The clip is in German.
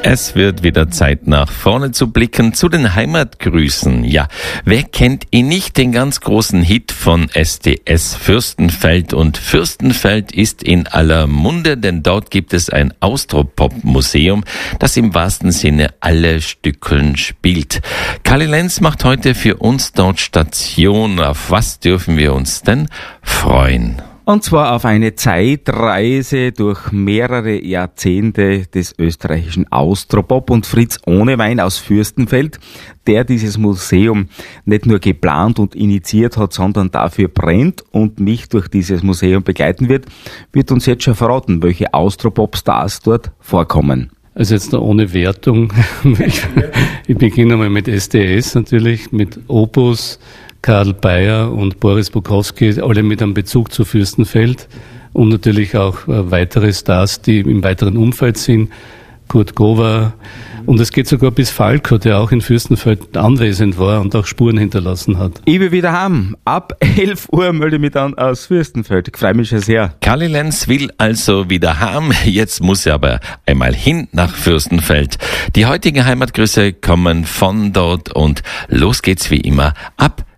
Es wird wieder Zeit, nach vorne zu blicken, zu den Heimatgrüßen. Ja, wer kennt ihn nicht, den ganz großen Hit von SDS Fürstenfeld? Und Fürstenfeld ist in aller Munde, denn dort gibt es ein Austropop-Museum, das im wahrsten Sinne alle Stückeln spielt. Kali Lenz macht heute für uns dort Station. Auf was dürfen wir uns denn freuen? Und zwar auf eine Zeitreise durch mehrere Jahrzehnte des österreichischen Austropop und Fritz Ohnewein aus Fürstenfeld, der dieses Museum nicht nur geplant und initiiert hat, sondern dafür brennt und mich durch dieses Museum begleiten wird uns jetzt schon verraten, welche Austropop-Stars dort vorkommen. Also jetzt ohne Wertung. Ich beginne mal mit SDS natürlich, mit Opus, Karl Bayer und Boris Bukowski, alle mit einem Bezug zu Fürstenfeld und natürlich auch weitere Stars, die im weiteren Umfeld sind, Kurt Gower, und es geht sogar bis Falco, der auch in Fürstenfeld anwesend war und auch Spuren hinterlassen hat. Ich will wieder heim. Ab 11 Uhr melde ich mich dann aus Fürstenfeld. Ich freue mich schon sehr. Kali Lenz will also wieder heim. Jetzt muss er aber einmal hin nach Fürstenfeld. Die heutigen Heimatgrüße kommen von dort und los geht's wie immer ab